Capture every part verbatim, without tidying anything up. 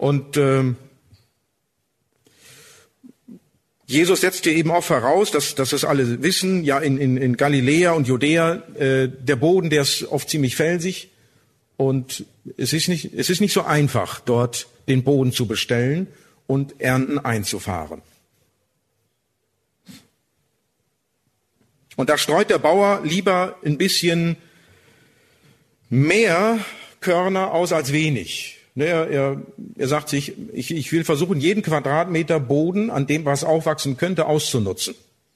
Und ähm, Jesus setzte eben auch voraus, dass, dass das alle wissen, ja in, in, in Galiläa und Judäa, äh, der Boden, der ist oft ziemlich felsig und es ist nicht, es ist nicht so einfach, dort den Boden zu bestellen und Ernten einzufahren. Und da streut der Bauer lieber ein bisschen mehr Körner aus als wenig. Er, er, er sagt sich, ich, ich will versuchen, jeden Quadratmeter Boden, an dem was aufwachsen könnte, auszunutzen.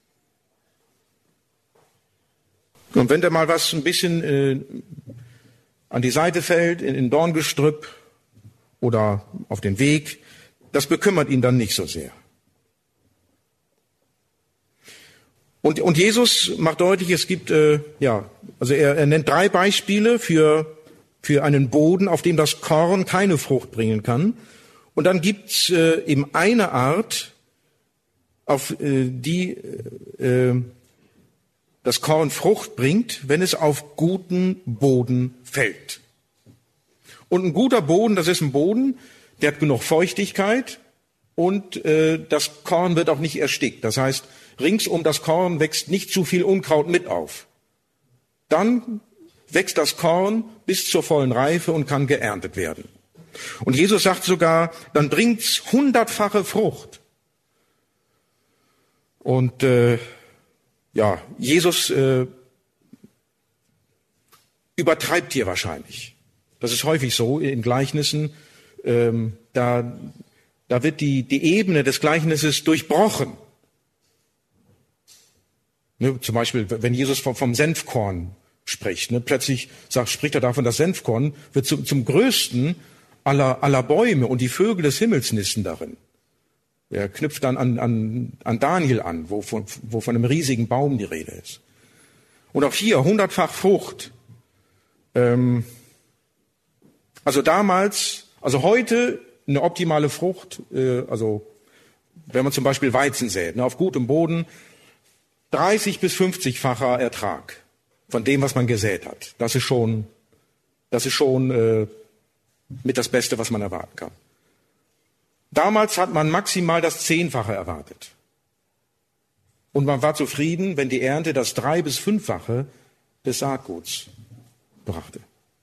Und wenn da mal was ein bisschen äh, an die Seite fällt, in, in Dorngestrüpp oder auf den Weg, das bekümmert ihn dann nicht so sehr. Und, und Jesus macht deutlich, es gibt, äh, ja, also er, er nennt drei Beispiele für für einen Boden, auf dem das Korn keine Frucht bringen kann. Und dann gibt's äh, eben eine Art, auf äh, die äh, das Korn Frucht bringt, wenn es auf guten Boden fällt. Und ein guter Boden, das ist ein Boden, der hat genug Feuchtigkeit und äh, das Korn wird auch nicht erstickt. Das heißt, rings um das Korn wächst nicht zu viel Unkraut mit auf. Dann wächst das Korn bis zur vollen Reife und kann geerntet werden. Und Jesus sagt sogar, dann bringt's hundertfache Frucht. Und äh, ja, Jesus äh, übertreibt hier wahrscheinlich. Das ist häufig so in Gleichnissen. Ähm, da, da wird die, die Ebene des Gleichnisses durchbrochen. Ne, zum Beispiel, wenn Jesus vom, vom Senfkorn spricht. Ne? Plötzlich sagt, spricht er davon, das Senfkorn wird zum, zum größten aller, aller Bäume und die Vögel des Himmels nisten darin. Er knüpft dann an, an, an Daniel an, wo von, wo von einem riesigen Baum die Rede ist. Und auch hier hundertfach Frucht. Ähm, also damals, also heute eine optimale Frucht, äh, also wenn man zum Beispiel Weizen sät, ne, auf gutem Boden, dreißig bis fünfzigfacher Ertrag von dem, was man gesät hat. Das ist schon, das ist schon äh, mit das Beste, was man erwarten kann. Damals hat man maximal das Zehnfache erwartet. Und man war zufrieden, wenn die Ernte das Drei- bis Fünffache des Saatguts brachte.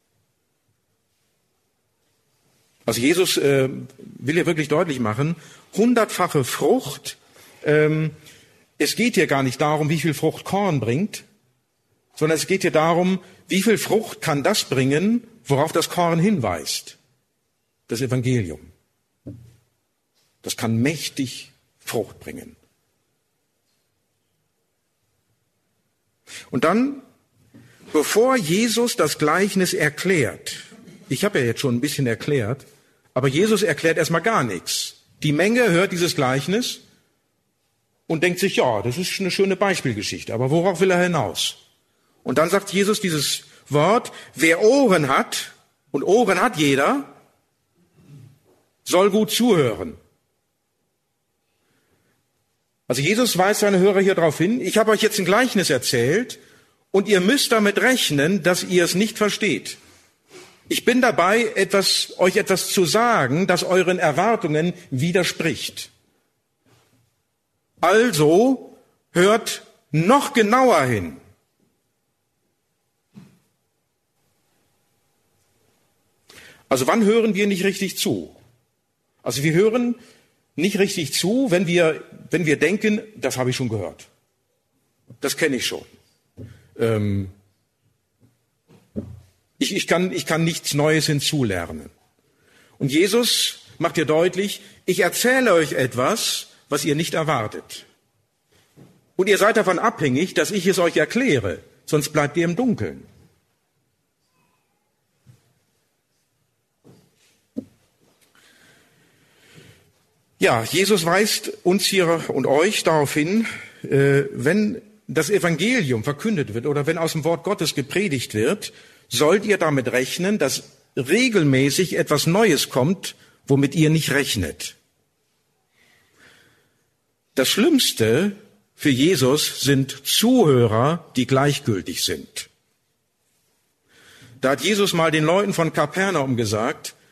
Also Jesus äh, will hier wirklich deutlich machen, hundertfache Frucht. Ähm, es geht hier gar nicht darum, wie viel Frucht Korn bringt, sondern es geht hier darum, wie viel Frucht kann das bringen, worauf das Korn hinweist. Das Evangelium. Das kann mächtig Frucht bringen. Und dann, bevor Jesus das Gleichnis erklärt, ich habe ja jetzt schon ein bisschen erklärt, aber Jesus erklärt erstmal gar nichts. Die Menge hört dieses Gleichnis und denkt sich, ja, das ist eine schöne Beispielgeschichte, aber worauf will er hinaus? Und dann sagt Jesus dieses Wort, wer Ohren hat, und Ohren hat jeder, soll gut zuhören. Also Jesus weist seine Hörer hier darauf hin, ich habe euch jetzt ein Gleichnis erzählt und ihr müsst damit rechnen, dass ihr es nicht versteht. Ich bin dabei, etwas, euch etwas zu sagen, das euren Erwartungen widerspricht. Also hört noch genauer hin. Also wann hören wir nicht richtig zu? Also wir hören nicht richtig zu, wenn wir, wenn wir denken, das habe ich schon gehört. Das kenne ich schon. Ähm, ich, ich, kann, ich kann nichts Neues hinzulernen. Und Jesus macht dir deutlich, ich erzähle euch etwas, was ihr nicht erwartet. Und ihr seid davon abhängig, dass ich es euch erkläre, sonst bleibt ihr im Dunkeln. Ja, Jesus weist uns hier und euch darauf hin, äh, wenn das Evangelium verkündet wird oder wenn aus dem Wort Gottes gepredigt wird, sollt ihr damit rechnen, dass regelmäßig etwas Neues kommt, womit ihr nicht rechnet. Das Schlimmste für Jesus sind Zuhörer, die gleichgültig sind. Da hat Jesus mal den Leuten von Kapernaum gesagt,